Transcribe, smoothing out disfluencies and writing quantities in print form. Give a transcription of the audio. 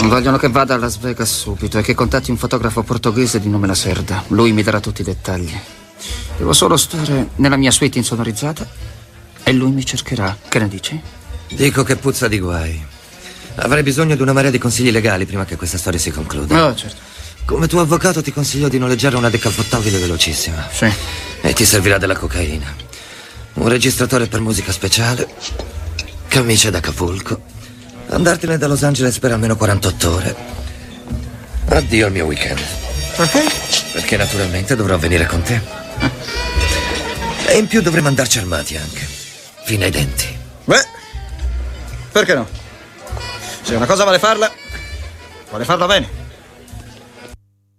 Vogliono che vada a Las Vegas subito e che contatti un fotografo portoghese di nome Lacerda. Lui mi darà tutti i dettagli. Devo solo stare nella mia suite insonorizzata e lui mi cercherà. Che ne dici? Dico che puzza di guai. Avrei bisogno di una marea di consigli legali prima che questa storia si concluda. Oh, certo. Come tuo avvocato ti consiglio di noleggiare una decapottabile velocissima. Sì. E ti servirà della cocaina. Un registratore per musica speciale. Camicia d'Acapulco. Andartene da Los Angeles per almeno 48 ore. Addio al mio weekend. Perché? Perché naturalmente dovrò venire con te. E in più dovremo andarci armati anche. Fino ai denti. Beh, perché no? Se una cosa vale farla bene.